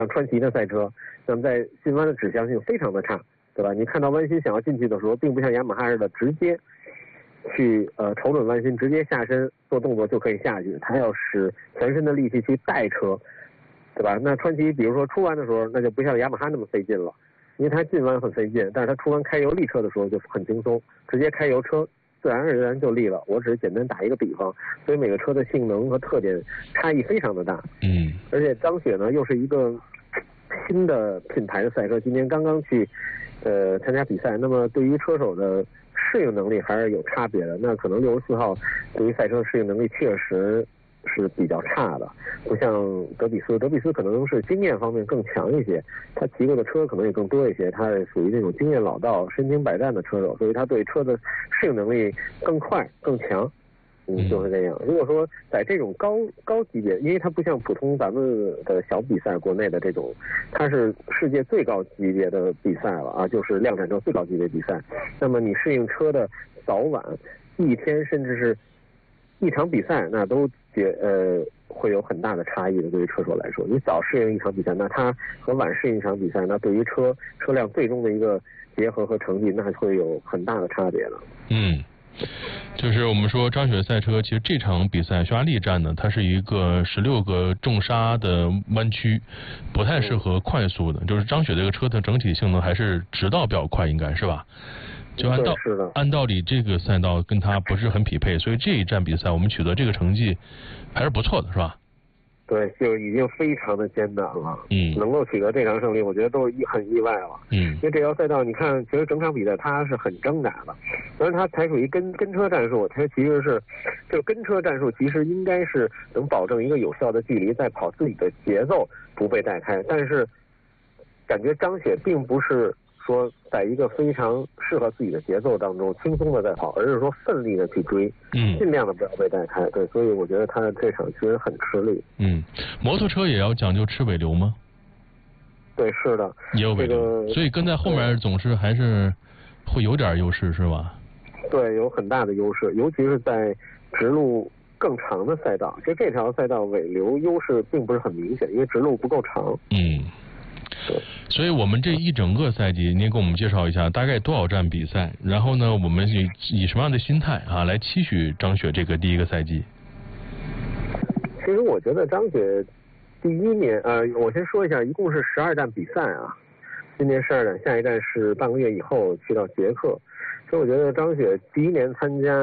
川崎的赛车，那么在进弯的指向性非常的差，对吧？你看到弯心想要进去的时候，并不像雅马哈似的直接去瞅准弯心，直接下身做动作就可以下去，它要使全身的力气去带车，对吧？那川崎比如说出弯的时候，那就不像雅马哈那么费劲了，因为它进弯很费劲，但是它出弯开油力车的时候就很轻松，直接开油车自然而然就力了。我只是简单打一个比方，所以每个车的性能和特点差异非常的大。而且张雪呢又是一个新的品牌的赛车，今年刚刚去参加比赛，那么对于车手的适应能力还是有差别的。那可能64号对于赛车适应能力确实是比较差的，不像德比斯可能是经验方面更强一些，他骑过的车可能也更多一些，他是属于那种经验老道、身经百战的车手，所以他对车的适应能力更快更强。就是这样。如果说在这种高级别，因为它不像普通咱们的小比赛，国内的这种，它是世界最高级别的比赛了啊，就是量产车最高级别比赛。那么你适应车的早晚，一天甚至是一场比赛，那都会有很大的差异的。对于车手来说，你早适应一场比赛，那它和晚适应一场比赛，那对于车辆最终的一个结合和成绩，那会有很大的差别了。 就是我们说张雪赛车，其实这场比赛匈牙利站呢，它是一个16个重刹的弯曲，不太适合快速的。就是张雪这个车的整体性能还是直道比较快，应该是吧？就按道理这个赛道跟它不是很匹配，所以这一站比赛我们取得这个成绩还是不错的，是吧？ 对，就已经非常的艰难了。能够取得这场胜利，我觉得都是很意外了。因为这条赛道，你看，其实整场比赛它是很挣扎的，但是它采取一跟车战术，它其实是这个跟车战术，其实应该是能保证一个有效的距离，在跑自己的节奏，不被带开。但是感觉张雪并不是说在一个非常适合自己的节奏当中轻松的在跑，而是说奋力的去追，尽量的不要被带开。对，所以我觉得他这场其实很吃力。 摩托车也要讲究吃尾流吗？ 对，是的， 也有尾流，所以跟在后面总是还是会有点优势，是吧？ 对，有很大的优势，尤其是在直路更长的赛道。其实这条赛道尾流优势并不是很明显，因为直路不够长。 所以我们这一整个赛季，您给我们介绍一下大概多少站比赛，然后呢，我们以什么样的心态啊来期许张雪这个第一个赛季？ 其实我觉得张雪第一年，我先说一下，一共是12站比赛啊，今年12站，下一站是半个月以后去到捷克。所以我觉得张雪第一年参加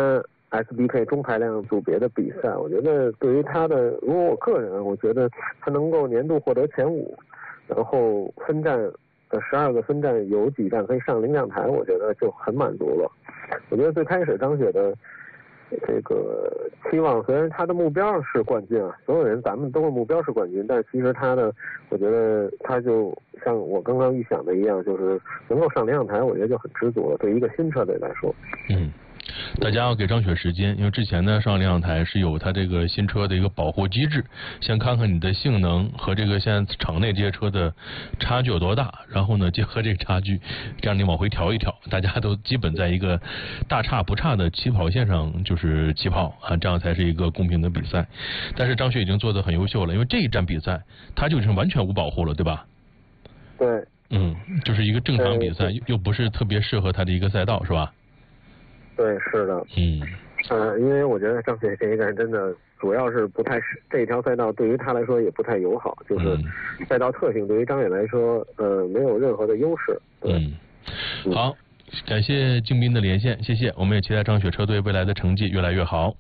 SBK 中排量组别的比赛，我觉得对于他的，如果我个人，我觉得他能够年度获得前5。然后分站的12个分站有几站可以上领奖台，我觉得就很满足了。我觉得最开始张雪的这个期望，虽然他的目标是冠军啊，所有人咱们都的目标是冠军，但其实他的，我觉得他就像我刚刚预想的一样，就是能够上领奖台，我觉得就很知足了。对一个新车队来说。 大家要给张雪时间，因为之前呢上领奖台是有它这个新车的一个保护机制，先看看你的性能和这个现在场内这些车的差距有多大，然后呢结合这个差距，这样你往回调一调，大家都基本在一个大差不差的起跑线上就是起跑啊，这样才是一个公平的比赛。但是张雪已经做得很优秀了，因为这一站比赛它就已经完全无保护了，对吧？ 对。 就是一个正常比赛，又不是特别适合它的一个赛道，是吧？ 对，是的。因为我觉得张雪这一站真的主要是不太这条赛道对于他来说也不太友好，就是赛道特性对于张雪来说，没有任何的优势。 好，感谢敬斌的连线，谢谢。我们也期待张雪车队未来的成绩越来越好。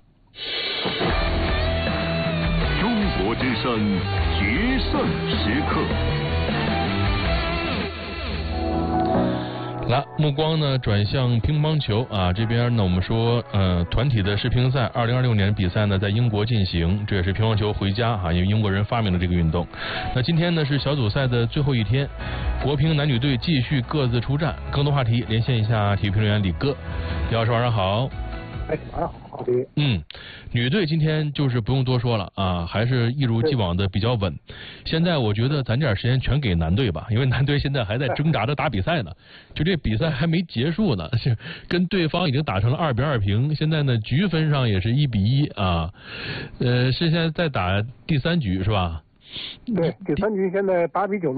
中国之声决胜时刻。 来，目光呢转向乒乓球啊，这边呢我们说团体的世乒赛2026年比赛呢在英国进行，这也是乒乓球回家啊，因为英国人发明了这个运动。那今天呢是小组赛的最后一天，国乒男女队继续各自出战。更多话题连线一下体育评论员李哥。李老师晚上好。 晚上好。 女队今天就是不用多说了啊，还是一如既往的比较稳。现在我觉得咱点时间全给男队吧，因为男队现在还在挣扎着打比赛呢，就这比赛还没结束呢，是跟对方已经打成了2-2平，现在呢局分上也是1-1啊，是现在在打第3局是吧？ 对，第三局现在8比9。